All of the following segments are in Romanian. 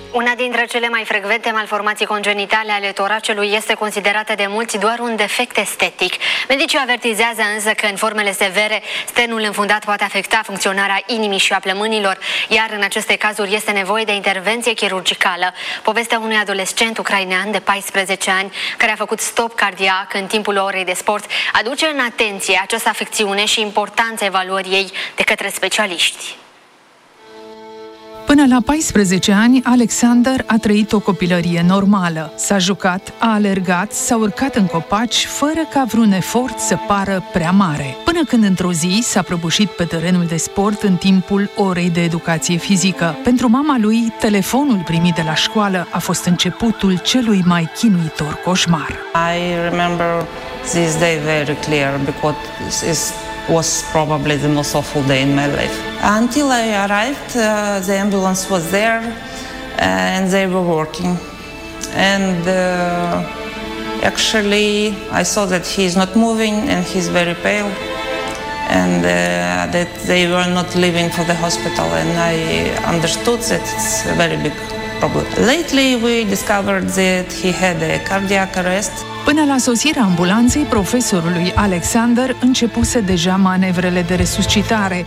Una dintre cele mai frecvente malformații congenitale ale toracelui este considerată de mulți doar un defect estetic. Medicii avertizează însă că în formele severe, sternul înfundat poate afecta funcționarea inimii și a plămânilor, iar în aceste cazuri este nevoie de intervenție chirurgicală. Povestea unui adolescent ucrainean de 14 ani care a făcut stop cardiac în timpul orei de sport aduce în atenție această afecțiune și importanța evaluării ei de către specialiști. Până la 14 ani, Alexander a trăit o copilărie normală. S-a jucat, a alergat, s-a urcat în copaci, fără ca vreun efort să pară prea mare. Până când într-o zi s-a prăbușit pe terenul de sport în timpul orei de educație fizică. Pentru mama lui, telefonul primit de la școală a fost începutul celui mai chinuitor coșmar. I remember this day very clear because it was probably the most awful day in my life. Until I arrived, the ambulance was there and they were working. And actually, I saw that he is not moving and he's very pale, and that they were not leaving for the hospital. And I understood that it's a very big problem. Lately, we discovered that he had a cardiac arrest. Până la sosirea ambulanței, profesorului Alexander începuse deja manevrele de resuscitare.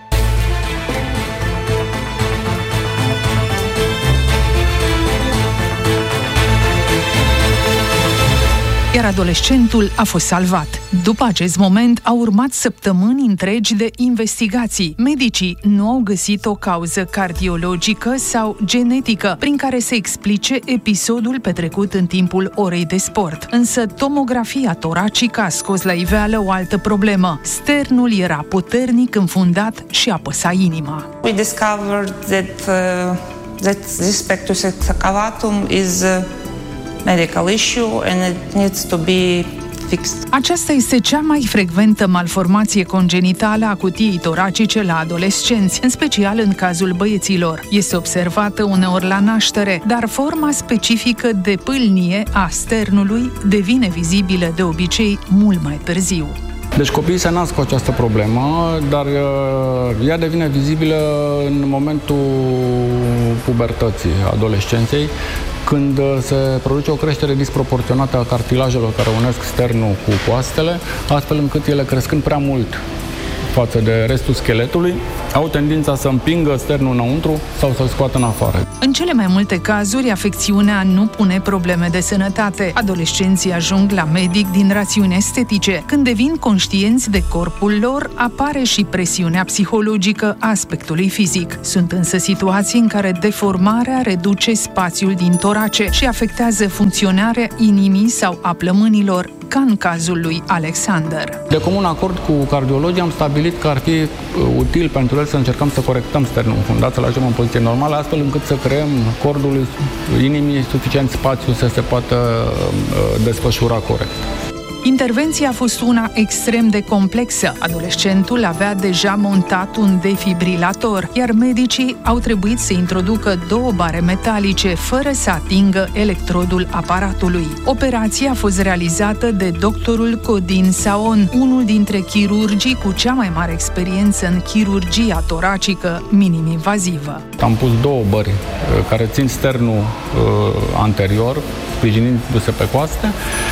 Iar adolescentul a fost salvat. După acest moment au urmat săptămâni întregi de investigații. Medicii nu au găsit o cauză cardiologică sau genetică prin care să explice episodul petrecut în timpul orei de sport. Însă tomografia toracică a scos la iveală o altă problemă. Sternul era puternic înfundat și apăsa inima. We discovered that this pectus excavatum is medical issue and it needs to be fixed. Aceasta este cea mai frecventă malformație congenitală a cutiei toracice la adolescenți, în special în cazul băieților. Este observată uneori la naștere, dar forma specifică de pâlnie a sternului devine vizibilă de obicei mult mai târziu. Deci copiii se nasc cu această problemă, dar ea devine vizibilă în momentul pubertății, adolescenței, când se produce o creștere disproporționată a cartilajelor care unesc sternul cu coastele, astfel încât ele, crescând prea mult față de restul scheletului, au tendința să împingă sternul înăuntru sau să-l scoată în afară. În cele mai multe cazuri, afecțiunea nu pune probleme de sănătate. Adolescenții ajung la medic din rațiuni estetice. Când devin conștienți de corpul lor, apare și presiunea psihologică a aspectului fizic. Sunt însă situații în care deformarea reduce spațiul din torace și afectează funcționarea inimii sau a plămânilor, ca în cazul lui Alexander. De comun acord cu cardiologii am stabilit că ar fi util pentru el să încercăm să corectăm sternul înfundat, să-l ajungem în poziție normală, astfel încât să creăm cordului inimii suficient spațiu să se poată desfășura corect. Intervenția a fost una extrem de complexă. Adolescentul avea deja montat un defibrilator, iar medicii au trebuit să introducă 2 bare metalice fără să atingă electrodul aparatului. Operația a fost realizată de doctorul Codin Saon, unul dintre chirurgii cu cea mai mare experiență în chirurgia toracică minim-invazivă. Am pus 2 bări care țin sternul anterior, sprijinindu-se pe coaste,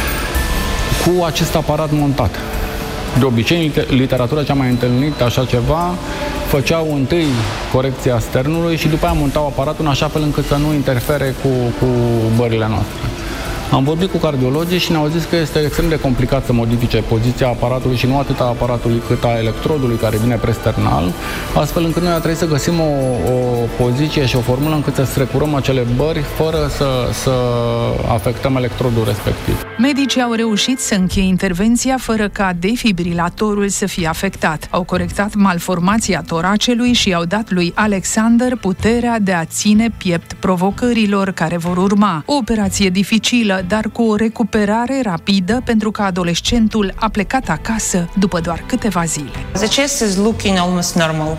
cu acest aparat montat. De obicei, în literatura cea mai întâlnită așa ceva, făceau întâi corecția sternului și după aia montau aparatul în așa fel încât să nu interfere cu bările noastre. Am vorbit cu cardiologii și ne-au zis că este extrem de complicat să modifice poziția aparatului și nu atât a aparatului cât a electrodului care vine presternal, astfel încât noi a trebuit să găsim o poziție și o formulă încât să strecurăm acele bări fără să afectăm electrodul respectiv. Medicii au reușit să încheie intervenția fără ca defibrilatorul să fie afectat. Au corectat malformația toracelui și i-au dat lui Alexander puterea de a ține piept provocărilor care vor urma. O operație dificilă, dar cu o recuperare rapidă, pentru că adolescentul a plecat acasă după doar câteva zile. The chest is looking almost normal.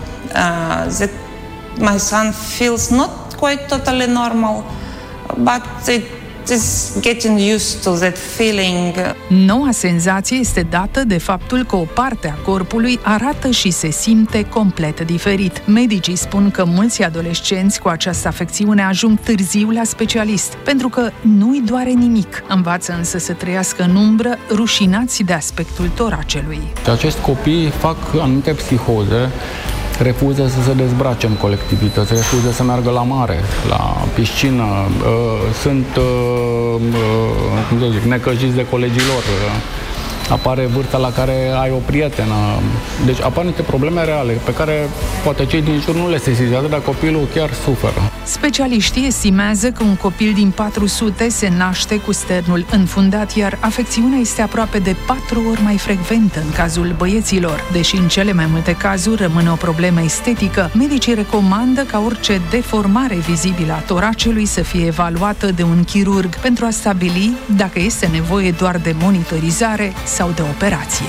My son feels not quite totally normal, but Just getting used to that feeling. Noua senzație este dată de faptul că o parte a corpului arată și se simte complet diferit. Medicii spun că mulți adolescenți cu această afecțiune ajung târziu la specialist, pentru că nu-i doare nimic. Învață însă să trăiască în umbră, rușinați de aspectul toracelui. Acești copii fac anumite psihoze, refuză să se dezbrace în colectivități, refuză să meargă la mare, la piscină, sunt, cum să zic, necăjiți de colegii lor, apare vârsta la care ai o prietenă. Deci apar niște probleme reale pe care poate cei din jur nu le sesizează, dar copilul chiar suferă. Specialiștii estimează că un copil din 400 se naște cu sternul înfundat, iar afecțiunea este aproape de 4 ori mai frecventă în cazul băieților. Deși în cele mai multe cazuri rămâne o problemă estetică, medicii recomandă ca orice deformare vizibilă a toracelui să fie evaluată de un chirurg pentru a stabili dacă este nevoie doar de monitorizare sau de operație.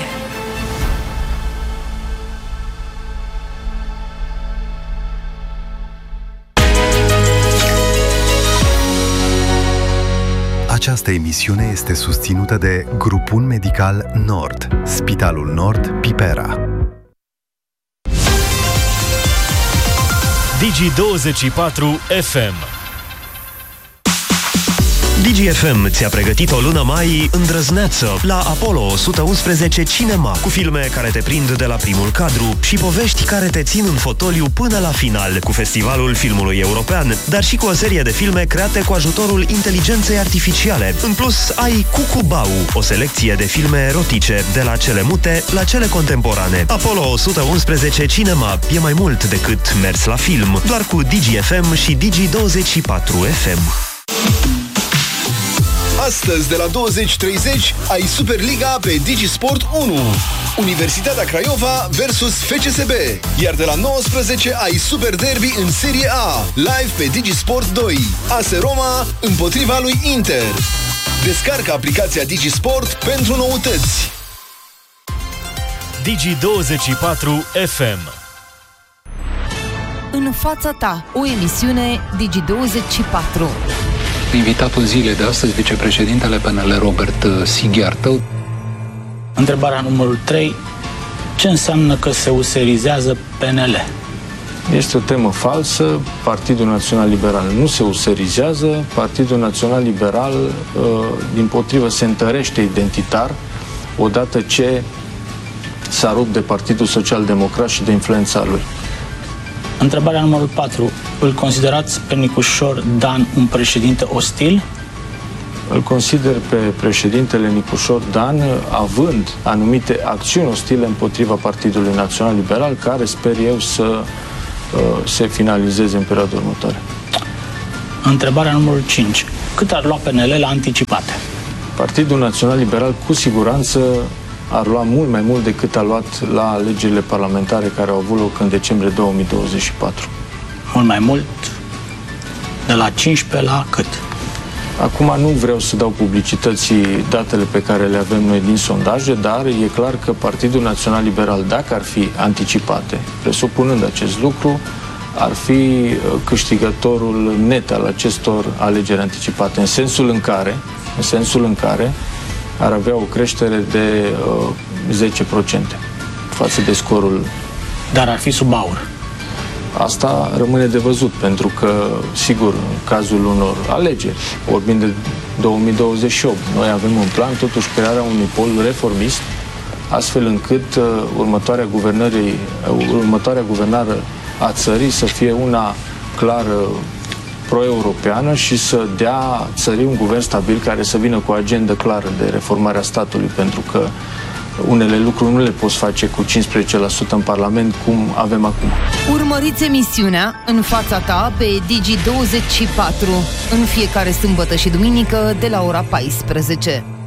Această emisiune este susținută de Grupul Medical Nord, Spitalul Nord, Pipera. Digi24 FM. Digi.FM ți-a pregătit o lună mai îndrăzneață la Apollo 111 Cinema, cu filme care te prind de la primul cadru și povești care te țin în fotoliu până la final, cu Festivalul Filmului European, dar și cu o serie de filme create cu ajutorul inteligenței artificiale. În plus, ai Cucubau, o selecție de filme erotice, de la cele mute la cele contemporane. Apollo 111 Cinema e mai mult decât mers la film, doar cu Digi.FM și Digi24 FM. Astăzi, de la 20:30, ai Superliga pe Digisport 1. Universitatea Craiova versus FCSB. Iar de la 19 ai Super Derby în Serie A, live pe Digisport 2. AS Roma împotriva lui Inter. Descarcă aplicația Digisport pentru noutăți. Digi24 FM. În fața ta, o emisiune Digi24. Invitatul zilei de astăzi, vicepreședintele PNL, Robert Sighiartă. Întrebarea numărul 3. Ce înseamnă că se userizează PNL? Este o temă falsă. Partidul Național Liberal nu se userizează. Partidul Național Liberal, dimpotrivă, se întărește identitar odată ce s-a rupt de Partidul Social Democrat și de influența lui. Întrebarea numărul 4. Îl considerați pe Nicușor Dan un președinte ostil? Îl consider pe președintele Nicușor Dan având anumite acțiuni ostile împotriva Partidului Național Liberal, care sper eu să se finalizeze în perioada următoare. Întrebarea numărul 5. Cât ar lua PNL la anticipate? Partidul Național Liberal cu siguranță ar lua mult mai mult decât a luat la alegerile parlamentare care au avut loc în decembrie 2024. Mult mai mult? De la 15 la cât? Acum nu vreau să dau publicității datele pe care le avem noi din sondaje, dar e clar că Partidul Național Liberal, dacă ar fi anticipate, presupunând acest lucru, ar fi câștigătorul net al acestor alegeri anticipate, în sensul în care ar avea o creștere de 10% față de scorul. Dar ar fi sub aur. Asta rămâne de văzut, pentru că, sigur, în cazul unor alegeri, vorbind de 2028, noi avem în plan totuși crearea unui pol reformist, astfel încât următoarea guvernare a țării să fie una clară pro-europeană și să dea țării un guvern stabil care să vină cu o agendă clară de reformare a statului, pentru că unele lucruri nu le poți face cu 15% în Parlament, cum avem acum. Urmăriți emisiunea În fața ta pe Digi24 în fiecare sâmbătă și duminică de la ora 14.